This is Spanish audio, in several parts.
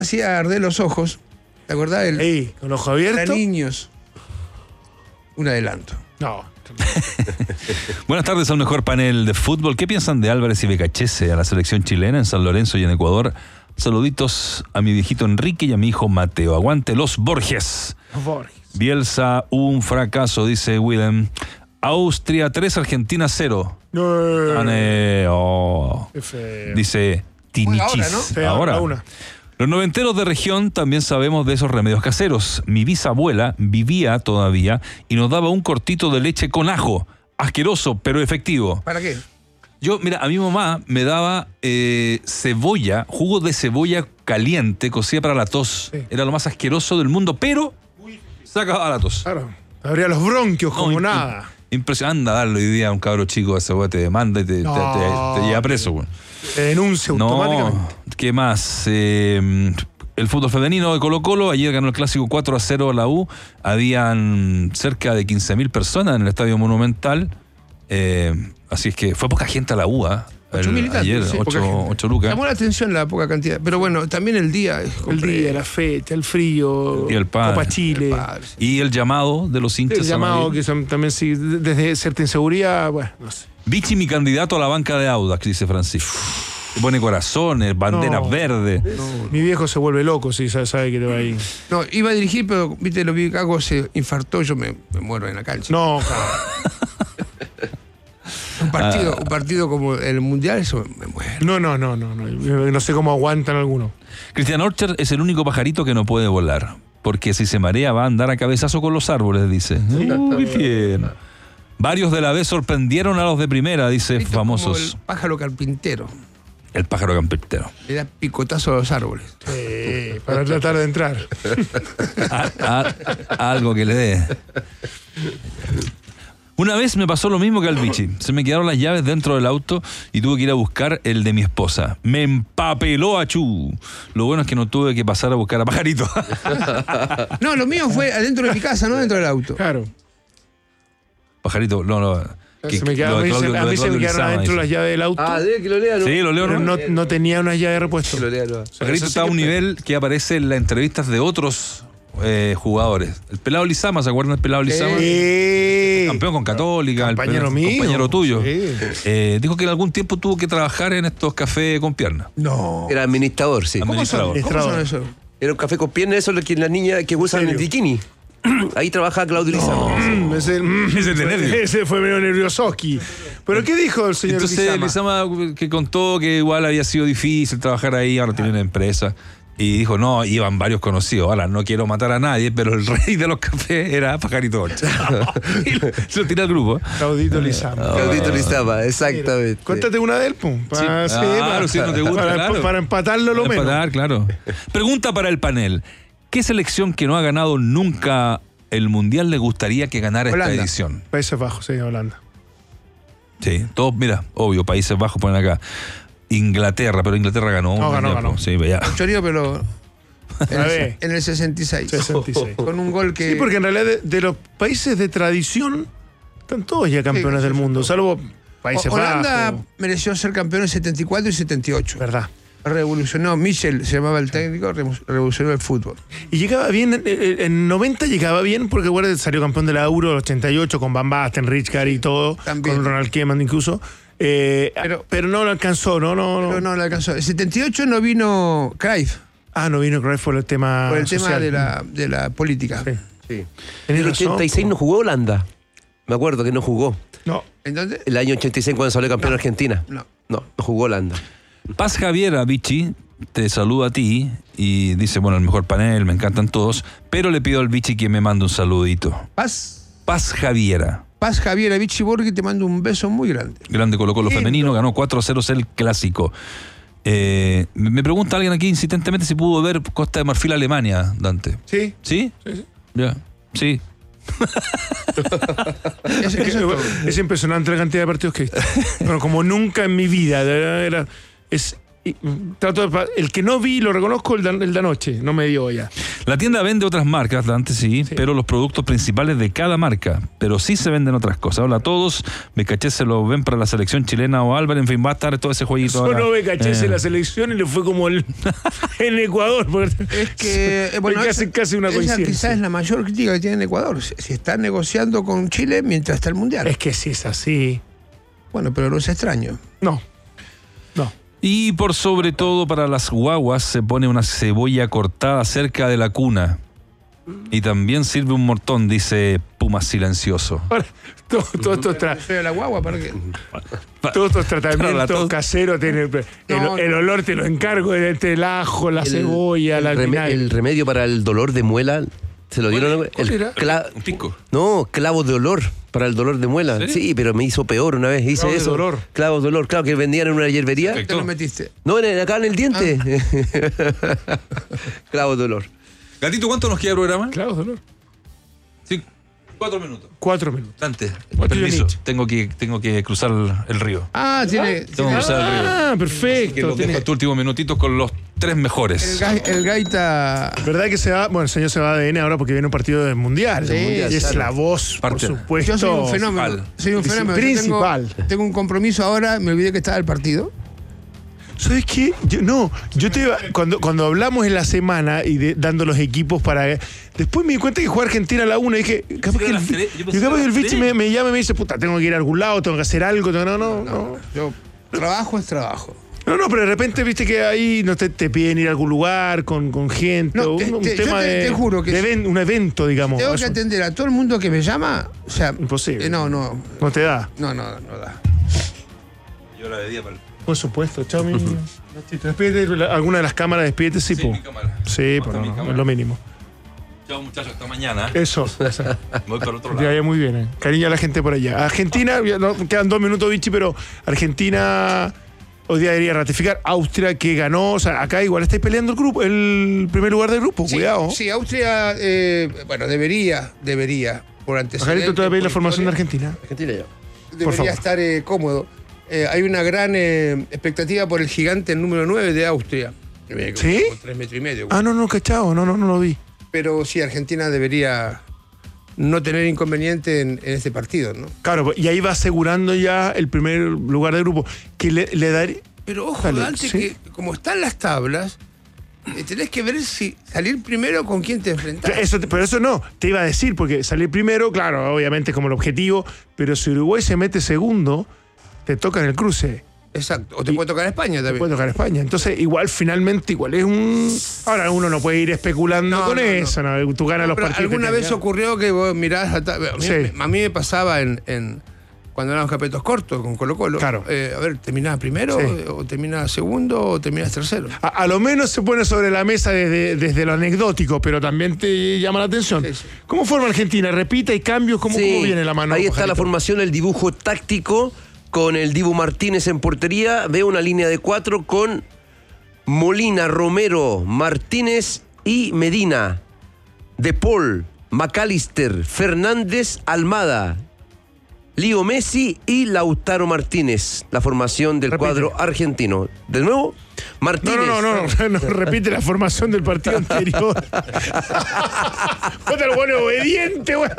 hacía arder los ojos. ¿Te acordás? Con ojo abierto. Para niños. Un adelanto. No. Buenas tardes al mejor panel de fútbol. ¿Qué piensan de Álvarez y Becachese a la selección chilena en San Lorenzo y en Ecuador? Saluditos a mi viejito Enrique y a mi hijo Mateo. Aguante los Borges. Bielsa, un fracaso, dice Willem. Austria 3, Argentina 0. Dice Tinichis. Ahora. Los noventeros de región también sabemos de esos remedios caseros. Mi bisabuela vivía todavía y nos daba un cortito de leche con ajo. Asqueroso, pero efectivo. ¿Para qué? Mira, a mi mamá me daba cebolla, jugo de cebolla caliente, cocida para la tos. Sí. Era lo más asqueroso del mundo, pero sacaba la tos. Claro, abría los bronquios como nada. Impresionante. Anda a darle hoy día a un cabro chico, ese güey te demanda y te lleva preso, güey. Te denuncia automáticamente. ¿Qué más? El fútbol femenino de Colo-Colo, ayer ganó el clásico 4-0 a la U. Habían cerca de 15.000 personas en el Estadio Monumental. Así es que fue poca gente a la U, 8.000 ayer, sí, 8 lucas. Llamó la atención la poca cantidad. Pero bueno, también el día. El día, la fecha, el frío, el padre, Copa Chile. Y el llamado de los hinchas. El llamado que también sí, desde cierta inseguridad, bueno, no sé. Vichy, mi candidato a la banca de Audax, dice Francisco. Pone corazones, banderas verdes. Mi viejo se vuelve loco, sí, sabe que te va ahí. No, iba a dirigir, pero viste, lo vi que hago, se infartó, yo me muero en la cancha. No, cabrón. Un partido como el Mundial, eso me muero. No sé cómo aguantan algunos. Cristian Orcher es el único pajarito que no puede volar, porque si se marea va a andar a cabezazo con los árboles, dice. Qué bien. Varios de la B sorprendieron a los de primera, dice famosos. Como el pájaro carpintero. El pájaro carpintero. Le da picotazo a los árboles. Para tratar de entrar. Algo que le dé. Una vez me pasó lo mismo que al Vichy. Se me quedaron las llaves dentro del auto y tuve que ir a buscar el de mi esposa. Me empapeló a Chu. Lo bueno es que no tuve que pasar a buscar a Pajarito. No, lo mío fue adentro de mi casa, no dentro del auto. Claro. Pajarito, no. A mí se me quedaron adentro las llaves del auto. Debe que lo lea, ¿no? Sí, lo leo, ¿no? No tenía una llave de repuesto. Lo lea, ¿no? Pajarito está a un nivel que aparece en las entrevistas de otros jugadores. El Pelado Lizama, ¿se acuerdan del Pelado Lizama? Sí. Campeón con Católica, compañero mío. Compañero tuyo. Sí. Dijo que en algún tiempo tuvo que trabajar en estos cafés con piernas. No. Era administrador, sí. ¿Cómo son eso? Era un café con piernas, eso es lo que la niña que usan el bikini. Ahí trabajaba Claudio Lizama. Ese de nervio. Ese fue medio nerviososki. ¿Pero qué dijo el señor Entonces Lizama que contó que igual había sido difícil trabajar ahí, ahora tiene una empresa. Y dijo, no, iban varios conocidos. Ahora, no quiero matar a nadie, pero el rey de los cafés era Pajarito Orcher. Se lo tira al grupo. Claudito Lizama. Claudito Lizama, exactamente. Cuéntate una de él, pum. Claro, si no te gusta, para empatarlo lo menos. Empatar, claro. Pregunta para el panel. ¿Qué selección que no ha ganado nunca el Mundial le gustaría que ganara Holanda. esta edición? Países Bajos, sí, Holanda. Sí, todos, mira, obvio, Países Bajos ponen acá. Inglaterra, pero Inglaterra ganó. Ganó. Sí, ya. Chorío, pero en el 66. Con un gol que... Sí, porque en realidad de los países de tradición están todos ya campeones del mundo, salvo Países Bajos. Holanda mereció ser campeón en 74 y 78. Verdad. Revolucionó, Michel se llamaba el técnico, revolucionó el fútbol. Y llegaba bien, en 90 llegaba bien, porque bueno, salió campeón de la Euro en 88 con Van Basten, Rijkaard y todo, también. Con Ronald Koeman incluso. Pero no lo alcanzó, no. Pero no lo alcanzó. En 78 no vino Cruyff. No vino Cruyff por el tema Por el social. tema de la política. Sí. En el 86 no jugó Holanda. Me acuerdo que no jugó. No. ¿Entonces? El año 86 cuando salió campeón Argentina. No jugó Holanda. Paz Javiera, Vichy, te saluda a ti y dice, bueno, el mejor panel, me encantan todos, pero le pido al Vichy que me mande un saludito. Paz Javiera. Paz Javiera, Vichy Borghi, te mando un beso muy grande. Grande Colo-Colo femenino, ganó 4-0 el clásico. Me pregunta alguien aquí insistentemente si pudo ver Costa de Marfil, Alemania, Dante. Sí. ¿Sí? Sí. Ya, sí. Es impresionante la cantidad de partidos que hay. Bueno, como nunca en mi vida. El que no vi, lo reconozco, el de anoche, no me dio ya. La tienda vende otras marcas, Dante, sí, pero los productos principales de cada marca. Pero sí se venden otras cosas. Hola a todos. BKC se lo ven para la selección chilena o Álvarez. En fin, va a estar todo ese jueguito. Solo BKC en la selección y le fue como en Ecuador. Es que, bueno, casi una coincidencia. Esa quizás es la mayor crítica que tiene en Ecuador. Si está negociando con Chile mientras está el Mundial. Es que sí es así. Bueno, pero no es extraño. No. Y por sobre todo para las guaguas se pone una cebolla cortada cerca de la cuna. Y también sirve un mortón, dice Puma Silencioso. Ahora, todo de la guagua, ¿para qué? Todos estos tratamientos caseros, el olor te lo encargo, el ajo, la cebolla, el remedio para el dolor de muela. ¿Se lo dieron? ¿Un pico? No, clavos de olor para el dolor de muela. Sí, pero me hizo peor una vez. Hice eso. Clavos de olor, claro, que vendían en una hierbería. ¿Qué lo metiste? No, acá en el diente. Clavos de olor. Gatito, ¿cuánto nos queda el programa? Clavos de olor. Sí, 4 minutos. 4 minutos. Dante, permiso. Tengo que cruzar el río. Tengo que cruzar el río. perfecto. Que los dejo estos últimos minutitos con los 3 mejores. El Gaita. ¿Verdad que se va? Bueno, el señor se va a ADN ahora porque viene un partido del Mundial. Sí, y es la voz, por supuesto. Yo soy un fenómeno. Principal. Tengo un compromiso ahora, me olvidé que estaba el partido. ¿Sabes qué? Cuando hablamos en la semana y dando los equipos para... Después me di cuenta que juega Argentina a la 1 y dije, capaz que el bicho me llama y me dice, puta, tengo que ir a algún lado, tengo que hacer algo. No. Yo, trabajo es trabajo. No, pero de repente viste que ahí no te piden ir a algún lugar con gente. No, un tema te juro que un evento, digamos. Tengo que atender a todo el mundo que me llama. O sea, imposible. No te da. No da. Yo la bebía para el... Por supuesto, chao, mi niño. Despídete, alguna de las cámaras, despídete, sí, mi cámara. Sí, pero es lo mínimo. Chao, muchachos, hasta mañana. Eso. Voy para otro Te lado. vaya muy bien, Cariño a la gente por allá. Argentina, quedan 2 minutos, Vichy, pero Argentina hoy día debería ratificar. Austria, que ganó, o sea, acá igual estáis peleando el primer lugar del grupo, cuidado. Sí, Austria, debería, por antecedentes. Pajarito, te voy a pedir la formación de Argentina. Argentina ya. Debería estar cómodo. Hay una gran expectativa por el gigante, el número 9 de Austria. ¿Sí? 3,5 metros. No, cachao, no lo vi. Pero sí, Argentina debería no tener inconveniente en este partido, ¿no? Claro, y ahí va asegurando ya el primer lugar del grupo. Que le daría... Pero ojo, Dante, que como están las tablas, tenés que ver si salir primero con quién te enfrentás. Pero eso no, te iba a decir, porque salir primero, claro, obviamente como el objetivo, pero si Uruguay se mete segundo, te toca en el cruce. Exacto, o te puede tocar España también. Te puede tocar España. Entonces, finalmente es un... Ahora uno no puede ir especulando con eso, ¿no? Tú ganas los partidos. ¿Alguna vez ocurrió que vos mirás a mí me pasaba cuando eran los campeonatos cortos con Colo-Colo. Claro. A ver, ¿terminás primero o terminás segundo o terminás tercero? A lo menos se pone sobre la mesa desde lo anecdótico, pero también te llama la atención. Sí. ¿Cómo forma Argentina? ¿Repita y cambios? ¿Cómo viene la mano? Ahí está la formación, el dibujo táctico con el Dibu Martínez en portería. Veo una línea de 4 con Molina, Romero, Martínez y Medina. De Paul, McAllister, Fernández, Almada, Leo Messi y Lautaro Martínez. La formación del cuadro argentino. De nuevo, Martínez. No, repite la formación del partido anterior. Puta, el bueno obediente, güey.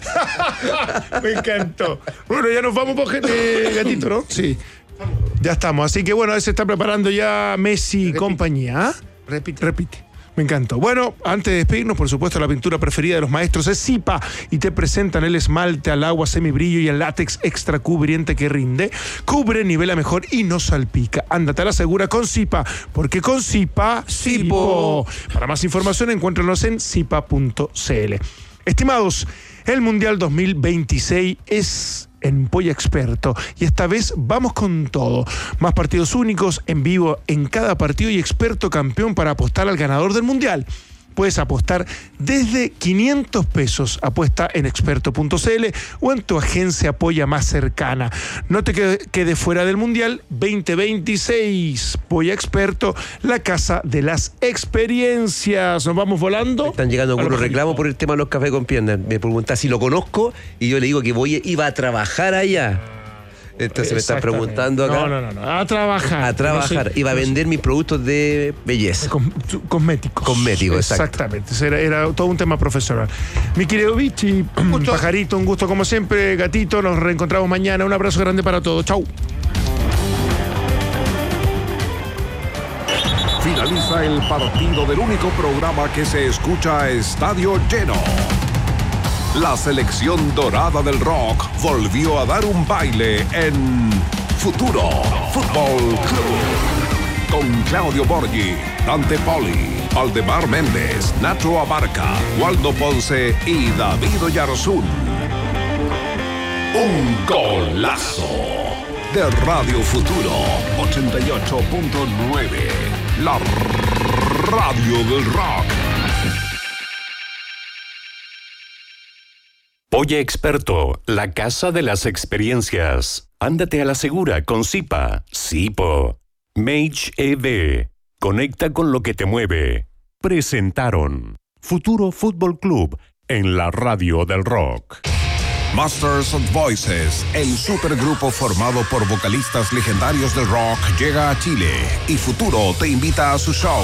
Me encantó. Bueno, ya nos vamos por gatito, ¿no? Sí. Ya estamos. Así que bueno, se está preparando ya Messi y compañía. Repite. Me encantó. Bueno, antes de despedirnos, por supuesto, la pintura preferida de los maestros es Zipa y te presentan el esmalte al agua semibrillo y el látex extra cubriente que rinde, cubre, nivela mejor y no salpica. Ándate a la segura con Zipa, porque con Zipa, Zipo. Para más información, encuéntranos en zipa.cl. Estimados, el Mundial 2026 es en Polla Experto y esta vez vamos con todo. Más partidos únicos en vivo en cada partido y experto campeón para apostar al ganador del Mundial. Puedes apostar desde 500 pesos. Apuesta en experto.cl o en tu agencia Polla más cercana. No te quedes fuera del Mundial 2026. Polla Experto, la casa de las experiencias. Nos vamos volando. Están llegando algunos reclamos por el tema de los cafés con piernas. Me preguntan si lo conozco y yo le digo que iba a trabajar allá. Entonces me están preguntando acá. No. A trabajar. A trabajar. Iba a vender mis productos de belleza. Cosméticos. Cosméticos, exactamente. Era todo un tema profesional. Mi querido Vichy, Pajarito, un gusto como siempre. Gatito, nos reencontramos mañana. Un abrazo grande para todos. Chau. Finaliza el partido del único programa que se escucha a estadio lleno. La selección dorada del rock volvió a dar un baile en Futuro Fútbol Club. Con Claudio Borghi, Dante Poli, Aldemar Méndez, Nacho Abarca, Waldo Ponce y David Oyarzún. Un golazo de Radio Futuro 88.9. La radio del rock. Polla Experto, la casa de las experiencias. Ándate a la segura con Zipa. Zipo. Mage EV. Conecta con lo que te mueve. Presentaron Futuro Fútbol Club en la radio del rock. Masters of Voices, el supergrupo formado por vocalistas legendarios del rock, llega a Chile y Futuro te invita a su show.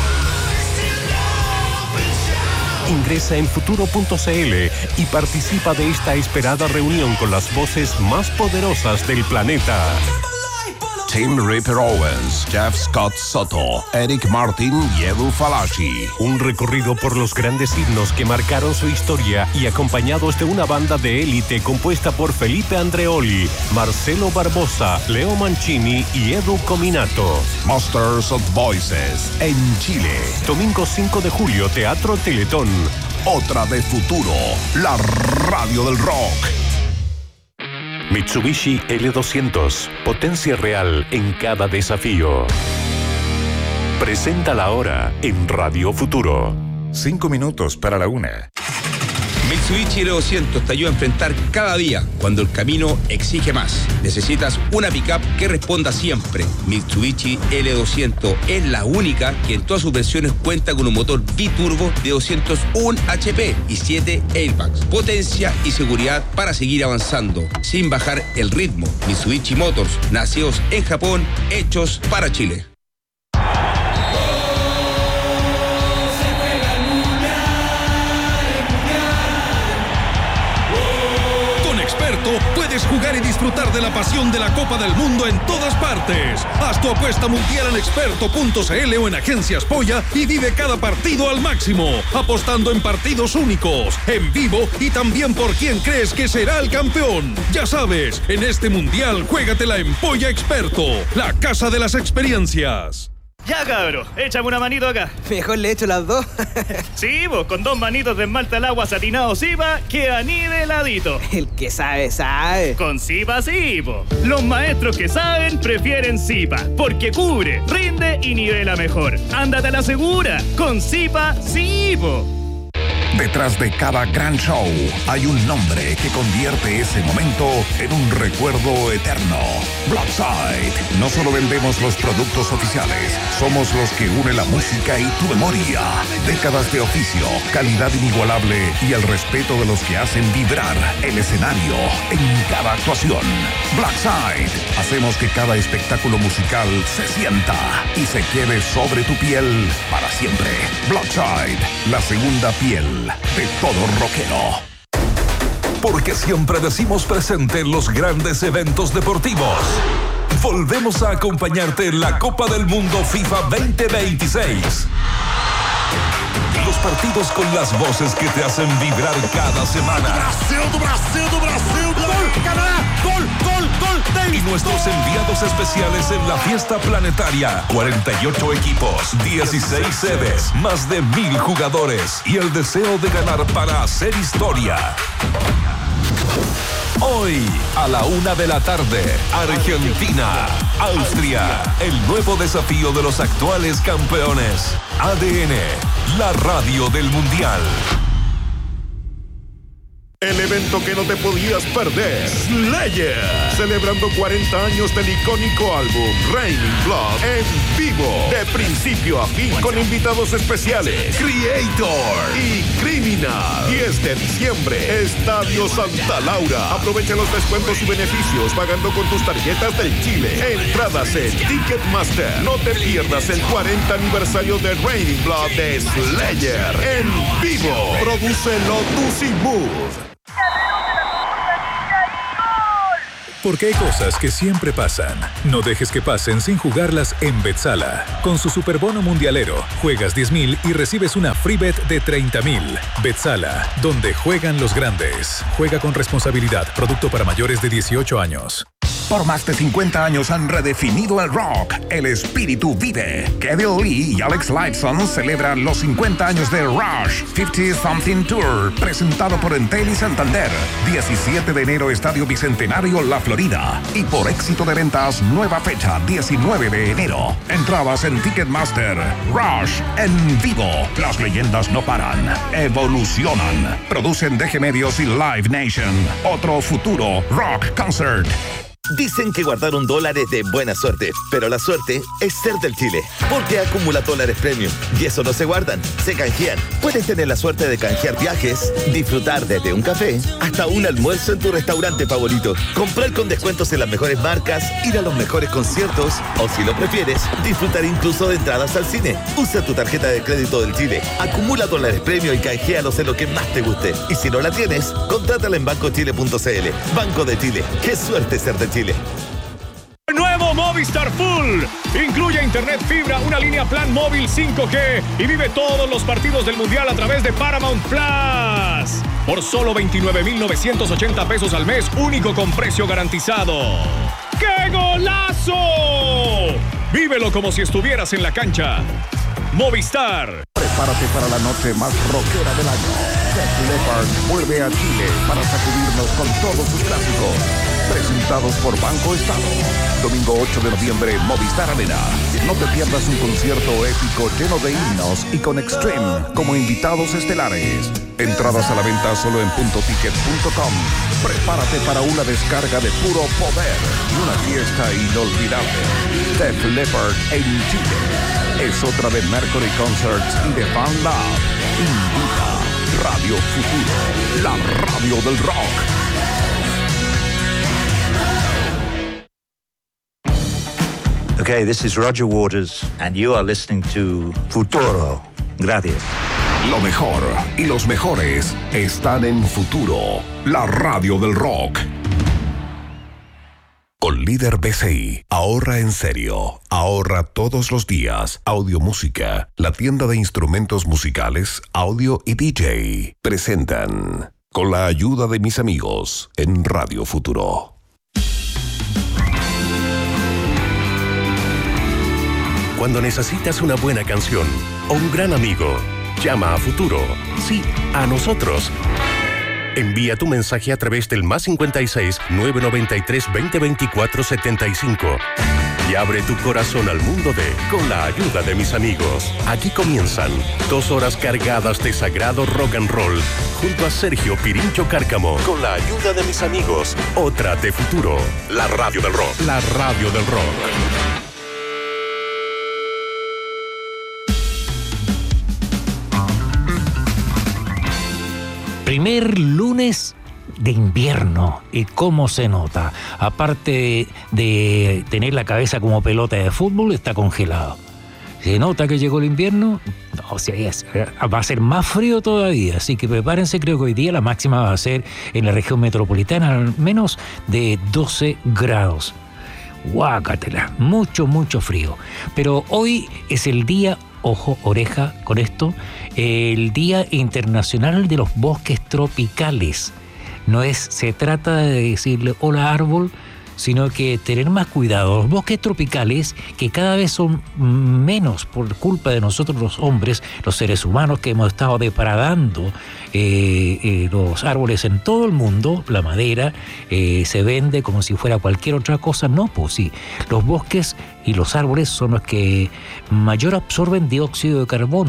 Ingresa en futuro.cl y participa de esta esperada reunión con las voces más poderosas del planeta. Tim Ripper Owens, Jeff Scott Soto, Eric Martin y Edu Falaschi. Un recorrido por los grandes himnos que marcaron su historia y acompañados de una banda de élite compuesta por Felipe Andreoli, Marcelo Barbosa, Leo Mancini y Edu Cominato. Masters of Voices en Chile. Domingo 5 de julio, Teatro Teletón. Otra de Futuro, la radio del rock. Mitsubishi L200, potencia real en cada desafío. Presenta la hora en Radio Futuro. 5 minutos para la 1. Mitsubishi L200 te ayuda a enfrentar cada día cuando el camino exige más. Necesitas una pickup que responda siempre. Mitsubishi L200 es la única que en todas sus versiones cuenta con un motor biturbo de 201 HP y 7 airbags. Potencia y seguridad para seguir avanzando sin bajar el ritmo. Mitsubishi Motors, nacidos en Japón, hechos para Chile. Puedes jugar y disfrutar de la pasión de la Copa del Mundo en todas partes. Haz tu apuesta mundial en experto.cl o en Agencias Polla y vive cada partido al máximo, apostando en partidos únicos, en vivo y también por quién crees que será el campeón. Ya sabes, en este mundial juégatela en Polla Experto, la casa de las experiencias. Ya, cabro, échame una manito acá. Mejor le echo las dos. Sí, vos, con 2 manitos de esmalte al agua satinado Zipa, queda niveladito. El que sabe, sabe. Con Zipa, sí, po. Los maestros que saben prefieren Zipa, porque cubre, rinde y nivela mejor. Ándate a la segura, con Zipa, sí, po. Detrás de cada gran show hay un nombre que convierte ese momento en un recuerdo eterno. Blackside. No solo vendemos los productos oficiales, somos los que unen la música y tu memoria. Décadas de oficio, calidad inigualable y el respeto de los que hacen vibrar el escenario en cada actuación. Blackside. Hacemos que cada espectáculo musical se sienta y se quede sobre tu piel para siempre. Blackside, la segunda piel de todo rockero. Porque siempre decimos presente en los grandes eventos deportivos. Volvemos a acompañarte en la Copa del Mundo FIFA 2026. Los partidos con las voces que te hacen vibrar cada semana. Brasil, gol, Canadá, gol. Y nuestros enviados especiales en la fiesta planetaria. 48 equipos, 16 sedes, más de 1,000 jugadores y el deseo de ganar para hacer historia. Hoy, a la 1 de la tarde, Argentina, Austria, el nuevo desafío de los actuales campeones. ADN, la radio del Mundial. El evento que no te podías perder. Slayer. Celebrando 40 años del icónico álbum Raining Blood en vivo. De principio a fin con invitados especiales. Creator y Criminal. 10 de diciembre. Estadio Santa Laura. Aprovecha los descuentos y beneficios pagando con tus tarjetas del Chile. Entradas en Ticketmaster. No te pierdas el 40 aniversario de Raining Blood de Slayer en vivo. Produce Lotus y Mood. Porque hay cosas que siempre pasan. No dejes que pasen sin jugarlas en Betsala. Con su superbono mundialero, juegas 10,000 y recibes una free bet de 30,000. Betsala, donde juegan los grandes. Juega con responsabilidad. Producto para mayores de 18 años. Por más de 50 años han redefinido el rock. El espíritu vive. Kevin Lee y Alex Lifeson celebran los 50 años de Rush 50 Something Tour, presentado por Entel y Santander. 17 de enero, Estadio Bicentenario, La Florida. Y por éxito de ventas, nueva fecha, 19 de enero. Entradas en Ticketmaster. Rush en vivo. Las leyendas no paran, evolucionan. Producen DG Medios y Live Nation. Otro futuro rock concert. Dicen que guardaron dólares de buena suerte, pero la suerte es ser del Chile, porque acumula dólares premium y eso no se guardan, se canjean. Puedes tener la suerte de canjear viajes, disfrutar desde un café hasta un almuerzo en tu restaurante favorito, comprar con descuentos en las mejores marcas, ir a los mejores conciertos o, si lo prefieres, disfrutar incluso de entradas al cine. Usa tu tarjeta de crédito del Chile, acumula dólares premium y canjealos en lo que más te guste. Y si no la tienes, contrátala en bancochile.cl. Banco de Chile, qué suerte ser de Chile. Nuevo Movistar Full. Incluye internet fibra, una línea plan móvil 5G y vive todos los partidos del Mundial a través de Paramount Plus. Por solo 29,980 pesos al mes, único con precio garantizado. ¡Qué golazo! Vívelo como si estuvieras en la cancha. Movistar. Prepárate para la noche más rockera del año. Def Leppard vuelve a Chile para sacudirnos con todos sus clásicos. Presentados por Banco Estado. Domingo 8 de noviembre, Movistar Arena. No te pierdas un concierto épico lleno de himnos y con Extreme como invitados estelares. Entradas a la venta solo en puntoticket.com. Prepárate para una descarga de puro poder y una fiesta inolvidable. Def Leppard en Chile. Es otra de Mercury Concerts y de Fan Lab. Invita Radio Futuro, la radio del rock. Okay, this is Roger Waters, and you are listening to Futuro. Gracias. Lo mejor y los mejores están en Futuro, la radio del rock. Con Líder BCI, ahorra en serio, ahorra todos los días. Audio Música, la tienda de instrumentos musicales, audio y DJ, presentan con la ayuda de mis amigos en Radio Futuro. Cuando necesitas una buena canción o un gran amigo, llama a Futuro. Sí, a nosotros. Envía tu mensaje a través del +56 993 2024 75 y abre tu corazón al mundo de Con la ayuda de mis amigos. Aquí comienzan 2 horas cargadas de sagrado rock and roll junto a Sergio Pirincho Cárcamo. Con la ayuda de mis amigos, otra de Futuro, la radio del rock. La radio del rock. Primer lunes de invierno y cómo se nota. Aparte de tener la cabeza como pelota de fútbol, está congelado. Se nota que llegó el invierno, o sea, va a ser más frío todavía, así que prepárense. Creo que hoy día la máxima va a ser en la región metropolitana al menos de 12 grados. Guácatela, mucho frío. Pero hoy es el día, ojo, oreja con esto, el Día Internacional de los Bosques Tropicales. No se trata de decirle hola árbol, sino que tener más cuidado. Los bosques tropicales, que cada vez son menos por culpa de nosotros los hombres, los seres humanos que hemos estado depredando los árboles en todo el mundo, la madera se vende como si fuera cualquier otra cosa. No, pues sí, los bosques y los árboles son los que mayor absorben dióxido de carbono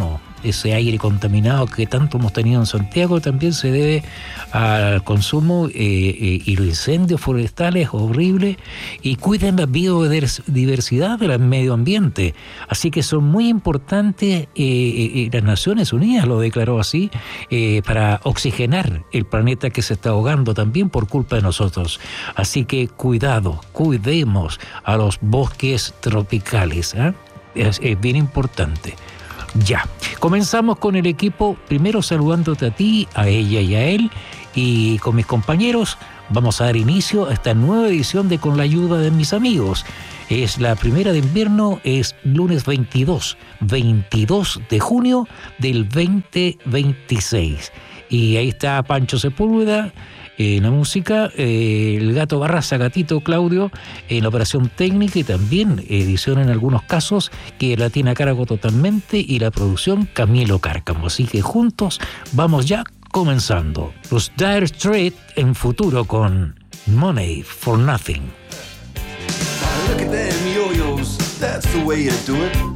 ese aire contaminado que tanto hemos tenido en Santiago también se debe al consumo y los incendios forestales horribles, y cuiden la biodiversidad del medio ambiente. Así que son muy importantes, las Naciones Unidas lo declaró así, para oxigenar el planeta que se está ahogando también por culpa de nosotros. Así que cuidemos a los bosques tropicales, ¿eh? Es bien importante. Ya, comenzamos con el equipo, primero saludándote a ti, a ella y a él, y con mis compañeros vamos a dar inicio a esta nueva edición de Con la ayuda de mis amigos. Es la primera de invierno, es lunes 22 de junio del 2026. Y ahí está Pancho Sepúlveda en la música, el Gato Barraza, Gatito Claudio en la operación técnica y también edición en algunos casos, que la tiene a cargo totalmente, y la producción Camilo Cárcamo. Así que juntos vamos ya comenzando. Los Dire Straits en Futuro con Money for Nothing. Look at them yo-yos, that's the way you do it.